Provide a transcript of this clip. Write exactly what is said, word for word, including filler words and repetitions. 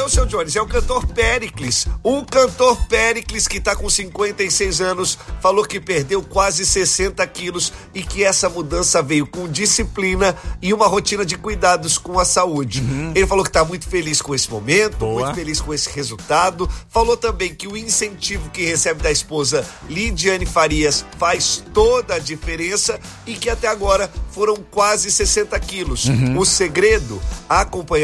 não, seu Jones, é o cantor Péricles. O cantor Péricles, que tá com cinquenta e seis anos, falou que perdeu quase sessenta quilos e que essa mudança veio com disciplina e uma rotina de cuidados com a saúde. Uhum. Ele falou que tá muito feliz com esse momento, Boa. muito feliz com esse resultado. Falou também que o incentivo que recebe da esposa Lidiane Farias faz toda a diferença e que até agora foram quase sessenta quilos. Uhum. O segredo, acompanhar